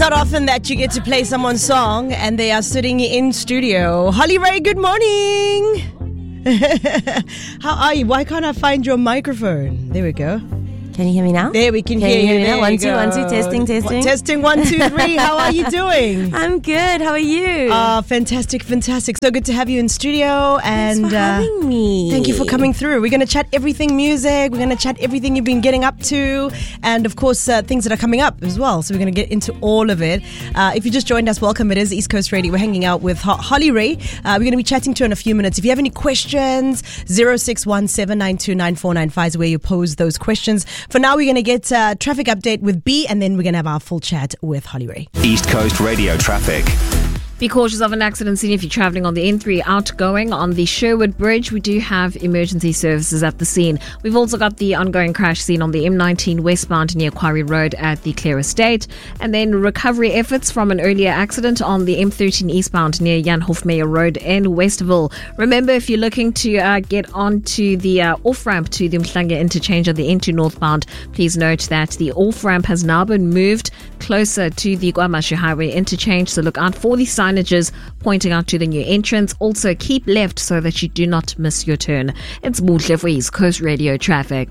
not often that you get to play someone's song and they are sitting in studio. Holly Ray, good morning. How are you? Why can't I find your microphone? There we go. Can you hear me now? There, we can hear you. Now? One, two, testing. Testing, 1, 2, 3. How are you doing? I'm good. How are you? Fantastic. So good to have you in studio. And thanks for having me. Thank you for coming through. We're going to chat everything music. We're going to chat everything you've been getting up to. And of course, things that are coming up as well. So we're going to get into all of it. If you just joined us, welcome. It is East Coast Radio. We're hanging out with Holly Ray. We're going to be chatting to her in a few minutes. If you have any questions, 0617929495 is where you pose those questions. For now, we're going to get a traffic update with B, and then we're going to have our full chat with Holly Ray. East Coast Radio traffic. Be cautious of an accident scene if you're travelling on the N3 outgoing on the Sherwood Bridge. We do have emergency services at the scene. We've also got the ongoing crash scene on the M19 westbound near Quarry Road at the Clare Estate. And then recovery efforts from an earlier accident on the M13 eastbound near Jan Hofmeyer Road in Westerville. Remember, if you're looking to get onto the off-ramp to the Mhlanga interchange of the N2 northbound, please note that the off-ramp has now been moved closer to the KwaMashu Highway interchange. So look out for the signages pointing out to the new entrance. Also keep left so that you do not miss your turn. It's Muhle for East Coast Radio traffic.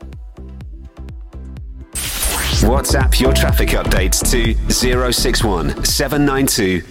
WhatsApp your traffic updates to 061 792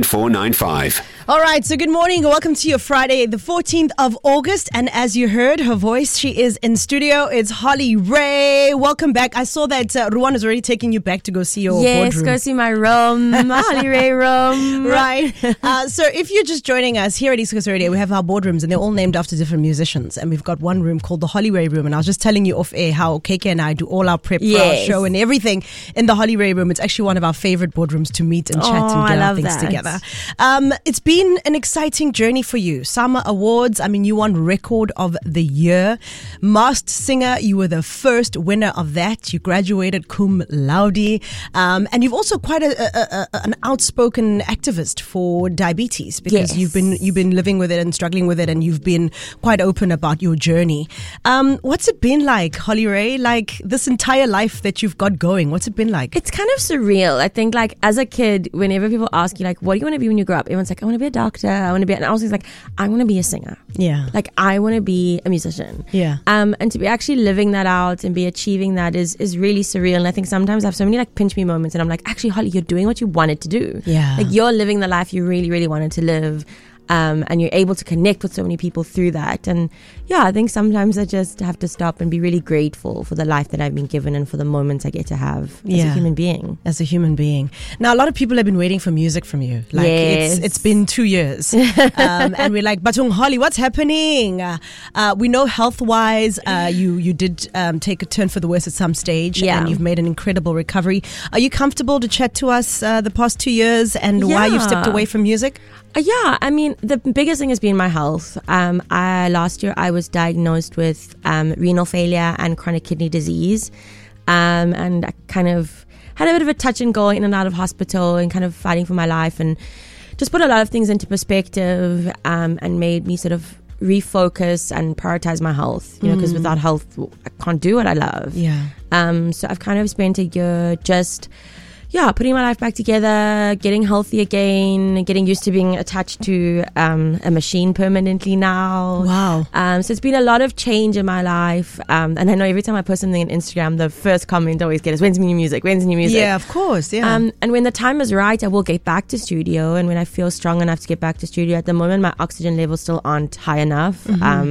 9495. All right, so good morning. Welcome to your Friday, the 14th of August. And as you heard her voice, she is in studio. It's Holly Ray. Welcome back. I saw that Ruan is already taking you back to go see your boardroom. Yes, go see my room, my Holly Ray room. Right. So if you're just joining us here at East Coast Radio, we have our boardrooms and they're all named after different musicians. And we've got one room called the Holly Ray room. And I was just telling you off air how KK and I do all our prep for our show and everything in the Holly Ray room. It's actually one of our favorite boardrooms to meet and chat and get our things together. It's been an exciting journey for you. Summer Awards, I mean, you won Record of the Year. Masked Singer, you were the first winner of that. You graduated cum laude. And you've also quite an outspoken activist for diabetes because you've been living with it and struggling with it, and you've been quite open about your journey. What's it been like, Holly Ray? Like this entire life that you've got going, what's it been like? It's kind of surreal. I think like as a kid, whenever people ask you like, what do you want to be when you grow up? Everyone's like, I want to be a doctor. I want to be, and I was like, I want to be a singer. Yeah. Like I want to be a musician. Yeah. And to be actually living that out and be achieving that is really surreal. And I think sometimes I have so many like pinch me moments and I'm like, actually, Holly, you're doing what you wanted to do. Yeah. Like you're living the life you really, really wanted to live. And you're able to connect with so many people through that. And yeah, I think sometimes I just have to stop and be really grateful for the life that I've been given and for the moments I get to have as a human being. As a human being. Now, a lot of people have been waiting for music from you. Like it's been 2 years. And we're like, Batung Holly, what's happening? We know health-wise, you did take a turn for the worse at some stage. Yeah. And you've made an incredible recovery. Are you comfortable to chat to us the past 2 years and why you've stepped away from music? Yeah, I mean, the biggest thing has been my health. Last year, I was diagnosed with renal failure and chronic kidney disease. And I kind of had a bit of a touch and go in and out of hospital and kind of fighting for my life and just put a lot of things into perspective and made me sort of refocus and prioritize my health, you know, because without health, I can't do what I love. Yeah. So I've kind of spent a year just putting my life back together, getting healthy again, getting used to being attached to a machine permanently now. Wow. So it's been a lot of change in my life. And I know every time I post something on Instagram, the first comment I always get is, when's new music? Yeah, of course. Yeah. And when the time is right, I will get back to studio. And when I feel strong enough to get back to studio, at the moment, my oxygen levels still aren't high enough.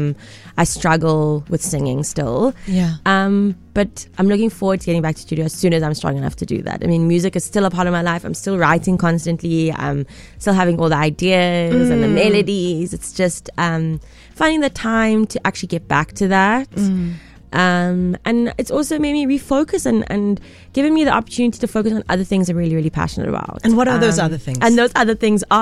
I struggle with singing still. Yeah. But I'm looking forward to getting back to studio as soon as I'm strong enough to do that. I mean, music is still a part of my life. I'm still writing constantly. I'm still having all the ideas and the melodies. It's just finding the time to actually get back to that. And it's also made me refocus and given me the opportunity to focus on other things I'm really, really passionate about. And what are those other things? And those other things are ...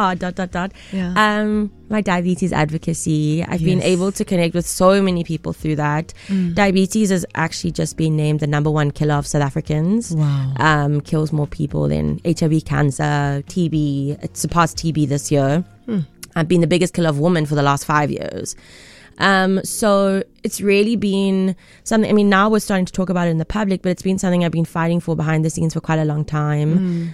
Yeah. My diabetes advocacy. I've been able to connect with so many people through that. Diabetes has actually just been named the #1 killer of South Africans. Wow. Kills more people than HIV, cancer, TB. It surpassed TB this year. I've been the biggest killer of women for the last 5 years. So it's really been something, I mean, now we're starting to talk about it in the public, but it's been something I've been fighting for behind the scenes for quite a long time.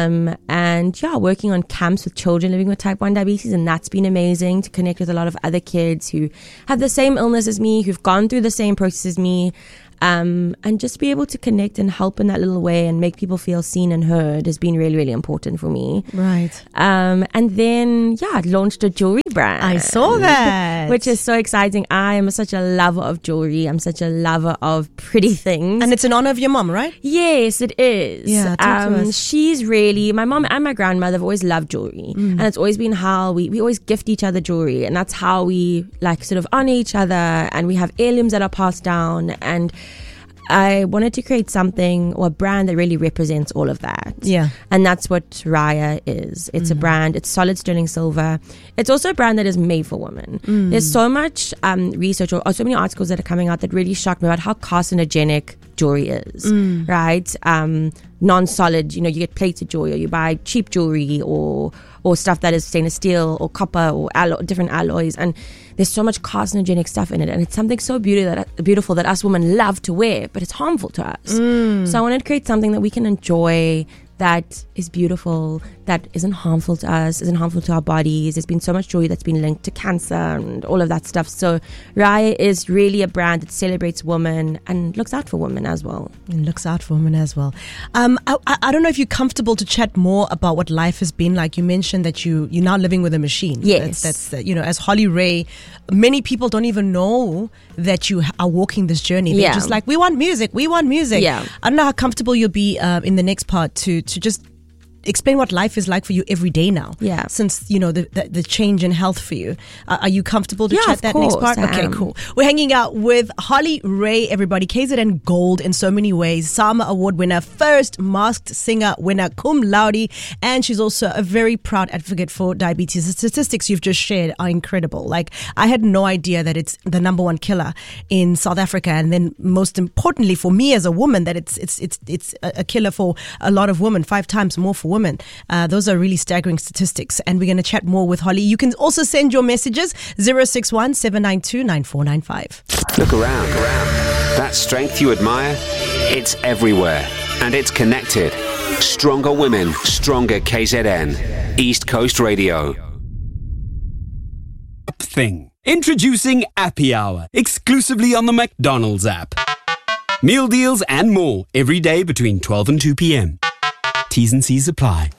And yeah, working on camps with children living with type 1 diabetes, and that's been amazing to connect with a lot of other kids who have the same illness as me, who've gone through the same process as me. And just be able to connect and help in that little way and make people feel seen and heard has been really, really important for me. Right. And then, I launched a jewelry brand. I saw that. Which is so exciting. I am such a lover of jewelry. I'm such a lover of pretty things. And it's in honor of your mom, right? Yes, it is. Yeah, talk to us. She's really, my mom and my grandmother have always loved jewelry. And it's always been how we always gift each other jewelry. And that's how we like sort of honor each other. And we have heirlooms that are passed down. And I wanted to create something or a brand that really represents all of that. Yeah. And that's what Raya is. It's a brand. It's solid sterling silver. It's also a brand that is made for women. There's so much research or so many articles that are coming out that really shocked me about how carcinogenic jewelry is, right? Non-solid, you get plated jewelry, or you buy cheap jewelry or stuff that is stainless steel or copper or different alloys, and there's so much carcinogenic stuff in it, and it's something so beautiful that us women love to wear, but it's harmful to us. So I wanted to create something that we can enjoy, that is beautiful, that isn't harmful to us, isn't harmful to our bodies. There's been so much joy that's been linked to cancer and all of that stuff. So Raya is really a brand that celebrates women and looks out for women as well. And looks out for women as well. I don't know if you're comfortable to chat more about what life has been like. You mentioned that you're now living with a machine. Yes. That's as Holly Ray, many people don't even know that you are walking this journey. They're just like, we want music. Yeah. I don't know how comfortable you'll be in the next part to just explain what life is like for you every day now. Yeah. Since, the change in health for you. Are you comfortable to chat that next part? Okay, cool. We're hanging out with Holly Ray, everybody. KZN Gold in so many ways. SAMA Award winner, first Masked Singer winner, cum laude. And she's also a very proud advocate for diabetes. The statistics you've just shared are incredible. Like, I had no idea that it's the number one killer in South Africa. And then most importantly for me as a woman, that it's a killer for a lot of women, 5 times more for women. Those are really staggering statistics, and we're going to chat more with Holly. You can also send your messages 061 792 9495. Look around. That strength you admire, it's everywhere, and it's connected. Stronger women, stronger KZN. East Coast Radio. Thing. Introducing Appy Hour, exclusively on the McDonald's app. Meal deals and more every day between 12 and 2 p.m. T's and C's apply.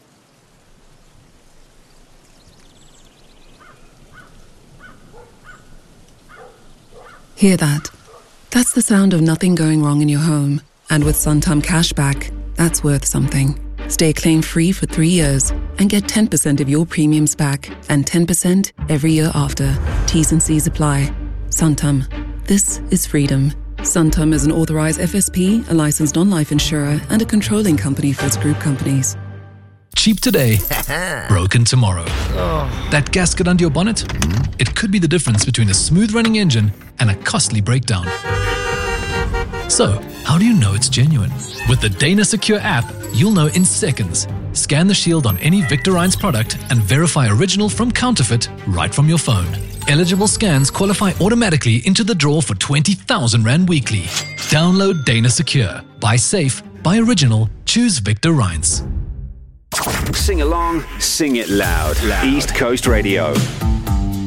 Hear that? That's the sound of nothing going wrong in your home. And with Santam Cashback, that's worth something. Stay claim-free for 3 years and get 10% of your premiums back and 10% every year after. T's and C's apply. Santam. This is freedom. Santam is an authorized FSP, a licensed non-life insurer, and a controlling company for its group companies. Cheap today, broken tomorrow. That gasket under your bonnet? It could be the difference between a smooth-running engine and a costly breakdown. So, how do you know it's genuine? With the Dana Secure app, you'll know in seconds. Scan the shield on any Victorines product and verify original from counterfeit right from your phone. Eligible scans qualify automatically into the draw for 20,000 Rand weekly. Download Dana Secure. Buy safe, buy original, choose Victorines. Sing along, sing it loud. East Coast Radio.